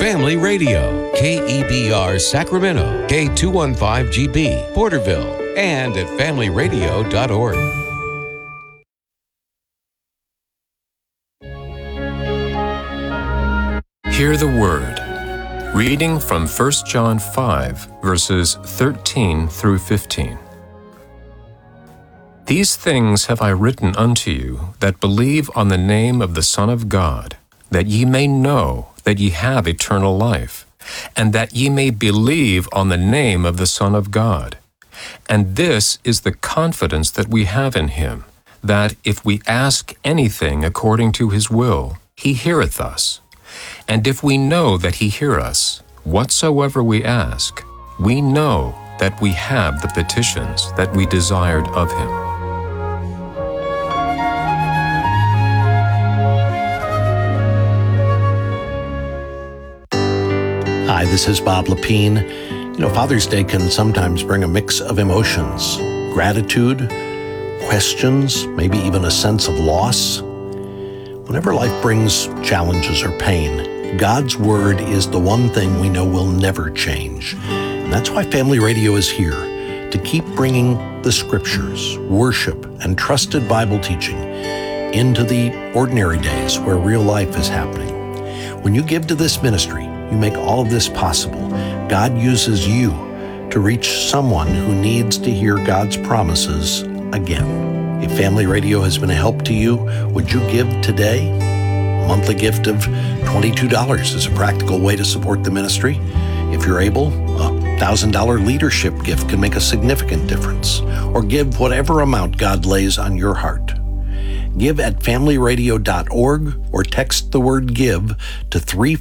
Family Radio, KEBR Sacramento, K215GB, Porterville, and at familyradio.org. Hear the Word. Reading from 1 John 5, verses 13 through 15. These things have I written unto you that believe on the name of the Son of God, that ye may know that ye have eternal life, and that ye may believe on the name of the Son of God. And this is the confidence that we have in him, that if we ask anything according to his will, he heareth us. And if we know that he hear us, whatsoever we ask, we know that we have the petitions that we desired of him. Hi, this is Bob Lepine. Father's Day can sometimes bring a mix of emotions, gratitude, questions, maybe even a sense of loss. Whenever life brings challenges or pain, God's Word is the one thing we know will never change. And that's why Family Radio is here, to keep bringing the Scriptures, worship, and trusted Bible teaching into the ordinary days where real life is happening. When you give to this ministry, you make all of this possible. God uses you to reach someone who needs to hear God's promises again. If Family Radio has been a help to you, would you give today? A monthly gift of $22 is a practical way to support the ministry. If you're able, a $1,000 leadership gift can make a significant difference. Or give whatever amount God lays on your heart. Give at familyradio.org or text the word GIVE to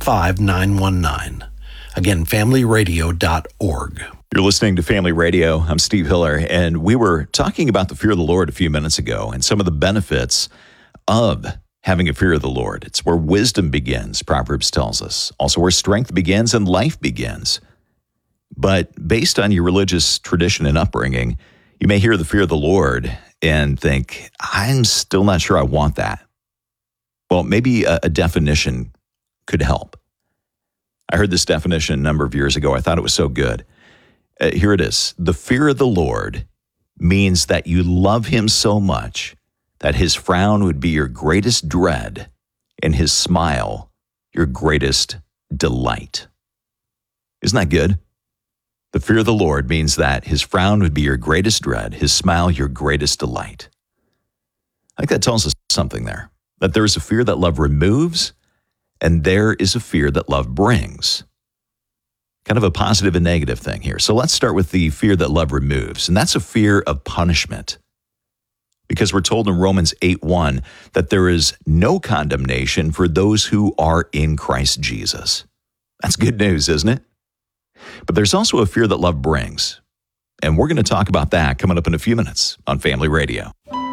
35919. Again, familyradio.org. You're listening to Family Radio. I'm Steve Hiller, and we were talking about the fear of the Lord a few minutes ago and some of the benefits of having a fear of the Lord. It's where wisdom begins, Proverbs tells us. Also where strength begins and life begins. But based on your religious tradition and upbringing, you may hear the fear of the Lord and think, I'm still not sure I want that. Well, maybe a definition could help. I heard this definition a number of years ago. I thought it was so good. Here it is. The fear of the Lord means that you love him so much that his frown would be your greatest dread and his smile your greatest delight. Isn't that good? The fear of the Lord means that his frown would be your greatest dread, his smile your greatest delight. I think that tells us something there, that there is a fear that love removes, and there is a fear that love brings. Kind of a positive and negative thing here. So let's start with the fear that love removes, and that's a fear of punishment. Because we're told in Romans 8:1 that there is no condemnation for those who are in Christ Jesus. That's good news, isn't it? But there's also a fear that love brings. And we're going to talk about that coming up in a few minutes on Family Radio.